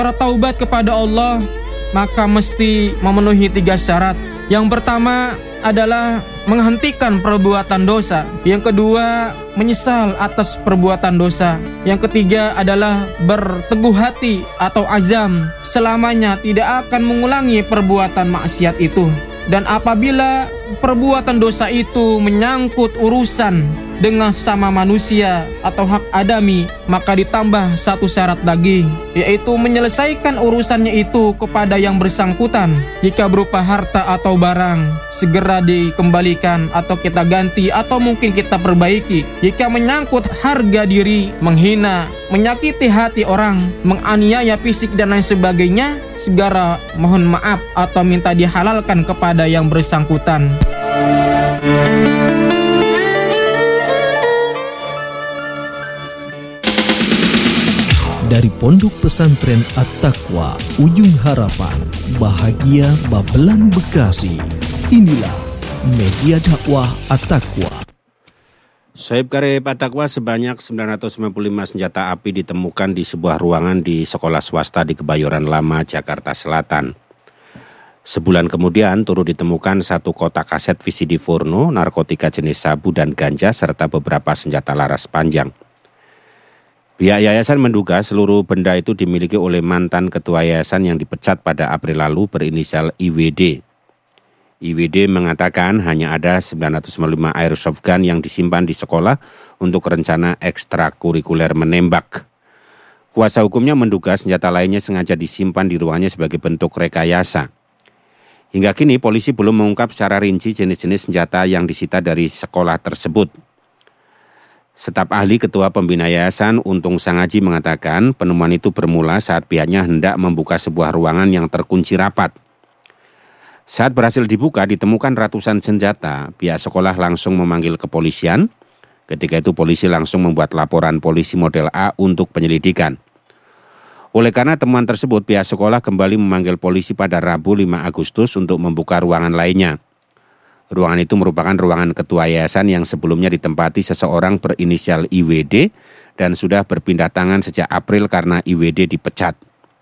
Bertaubat kepada Allah maka mesti memenuhi 3 syarat. Yang pertama adalah menghentikan perbuatan dosa. Yang kedua, menyesal atas perbuatan dosa. Yang ketiga adalah berteguh hati atau azam selamanya tidak akan mengulangi perbuatan maksiat itu. Dan apabila perbuatan dosa itu menyangkut urusan dengan sama manusia atau hak adami, maka ditambah 1 syarat lagi, yaitu menyelesaikan urusannya itu kepada yang bersangkutan. Jika berupa harta atau barang, segera dikembalikan atau kita ganti atau mungkin kita perbaiki. Jika menyangkut harga diri, menghina, menyakiti hati orang, menganiaya fisik dan lain sebagainya, segera mohon maaf atau minta dihalalkan kepada yang bersangkutan. Dari Pondok Pesantren At-Taqwa, Ujung Harapan, Bahagia Babelan Bekasi. Inilah media dakwah At-Taqwa. Sohib Karib At-Taqwa, sebanyak 995 senjata api ditemukan di sebuah ruangan di sekolah swasta di Kebayoran Lama, Jakarta Selatan. Sebulan kemudian turut ditemukan 1 kotak kaset VCD porno, narkotika jenis sabu dan ganja, serta beberapa senjata laras panjang. Pihak yayasan menduga seluruh benda itu dimiliki oleh mantan ketua yayasan yang dipecat pada April lalu berinisial IWD. IWD mengatakan hanya ada 995 airsoft gun yang disimpan di sekolah untuk rencana ekstrakurikuler menembak. Kuasa hukumnya menduga senjata lainnya sengaja disimpan di ruangnya sebagai bentuk rekayasa. Hingga kini polisi belum mengungkap secara rinci jenis-jenis senjata yang disita dari sekolah tersebut. Staf ahli Ketua Pembina Yayasan Untung Sangaji mengatakan penemuan itu bermula saat pihaknya hendak membuka sebuah ruangan yang terkunci rapat. Saat berhasil dibuka ditemukan ratusan senjata, pihak sekolah langsung memanggil kepolisian. Ketika itu polisi langsung membuat laporan polisi model A untuk penyelidikan. Oleh karena temuan tersebut, pihak sekolah kembali memanggil polisi pada Rabu 5 Agustus untuk membuka ruangan lainnya. Ruangan itu merupakan ruangan ketua yayasan yang sebelumnya ditempati seseorang berinisial IWD dan sudah berpindah tangan sejak April karena IWD dipecat.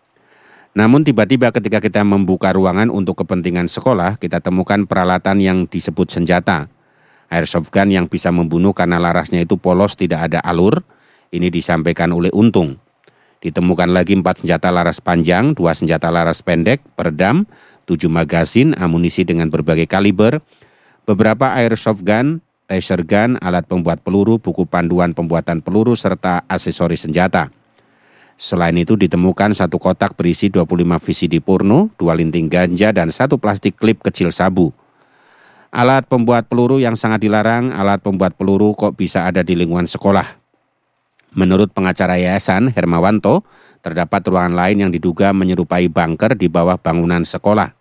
Namun tiba-tiba ketika kita membuka ruangan untuk kepentingan sekolah, kita temukan peralatan yang disebut senjata. Airsoft gun yang bisa membunuh karena larasnya itu polos, tidak ada alur. Ini disampaikan oleh Untung. Ditemukan lagi 4 senjata laras panjang, 2 senjata laras pendek, peredam, 7 magasin, amunisi dengan berbagai kaliber, beberapa airsoft gun, taser gun, alat pembuat peluru, buku panduan pembuatan peluru, serta aksesoris senjata. Selain itu ditemukan 1 kotak berisi 25 VCD porno, 2 linting ganja, dan 1 plastik klip kecil sabu. Alat pembuat peluru yang sangat dilarang, alat pembuat peluru kok bisa ada di lingkungan sekolah. Menurut pengacara yayasan, Hermawanto, terdapat ruangan lain yang diduga menyerupai bunker di bawah bangunan sekolah.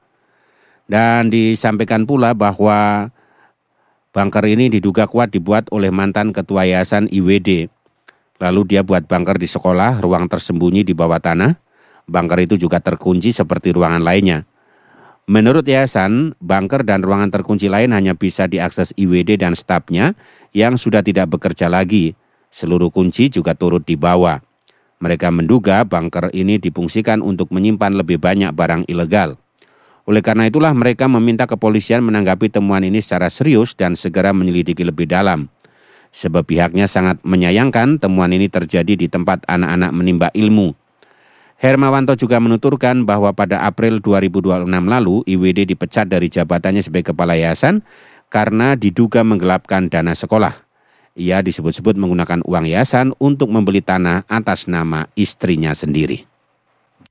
Dan disampaikan pula bahwa bunker ini diduga kuat dibuat oleh mantan ketua yayasan IWD. Lalu dia buat bunker di sekolah, ruang tersembunyi di bawah tanah. Bunker itu juga terkunci seperti ruangan lainnya. Menurut yayasan, bunker dan ruangan terkunci lain hanya bisa diakses IWD dan stafnya yang sudah tidak bekerja lagi. Seluruh kunci juga turut dibawa. Mereka menduga bunker ini difungsikan untuk menyimpan lebih banyak barang ilegal. Oleh karena itulah mereka meminta kepolisian menanggapi temuan ini secara serius dan segera menyelidiki lebih dalam. Sebab pihaknya sangat menyayangkan temuan ini terjadi di tempat anak-anak menimba ilmu. Hermawanto juga menuturkan bahwa pada April 2026 lalu IWD dipecat dari jabatannya sebagai kepala yayasan karena diduga menggelapkan dana sekolah. Ia disebut-sebut menggunakan uang yayasan untuk membeli tanah atas nama istrinya sendiri.